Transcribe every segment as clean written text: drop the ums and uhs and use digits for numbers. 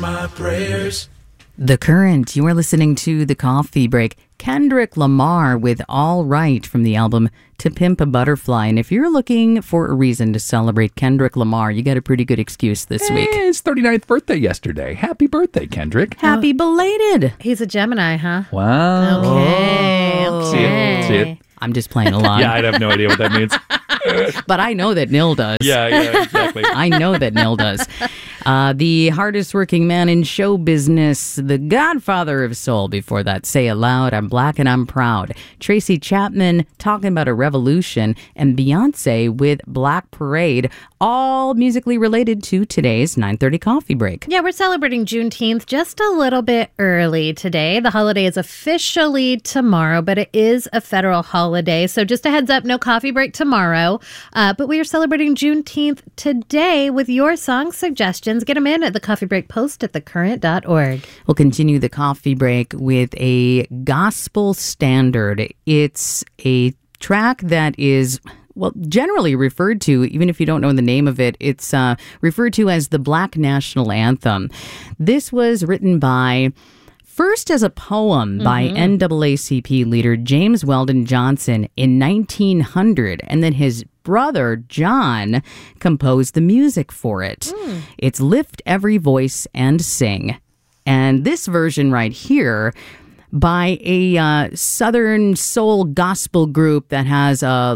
my prayers. The Current, you are listening to The Coffee Break. Kendrick Lamar with All Right from the album To Pimp a Butterfly. And if you're looking for a reason to celebrate Kendrick Lamar, you got a pretty good excuse this week. His 39th birthday yesterday. Happy birthday, Kendrick. Happy belated. He's a Gemini, huh? Wow. Okay. See it. I'm just playing along. Yeah, I'd have no idea what that means. But I know that Nil does. Yeah, exactly. I know that Nil does. The hardest working man in show business, the godfather of soul. Before that, Say It Loud, I'm Black and I'm Proud. Tracy Chapman talking about a revolution, and Beyonce with Black Parade, all musically related to today's 9:30 coffee break. Yeah, we're celebrating Juneteenth just a little bit early today. The holiday is officially tomorrow, but it is a federal holiday. So just a heads up, no coffee break tomorrow. But we are celebrating Juneteenth today with your song suggestions. Get them in at the Coffee Break post at thecurrent.org. We'll continue the coffee break with a gospel standard. It's a track that is, well, generally referred to, even if you don't know the name of it, it's referred to as the Black National Anthem. This was written first as a poem by NAACP leader James Weldon Johnson in 1900, and then his brother John composed the music for it. It's Lift Every Voice and Sing. And this version right here by a Southern soul gospel group that has a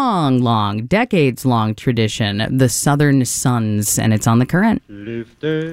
long, decades-long tradition, the Southern Sons, and it's on The Current.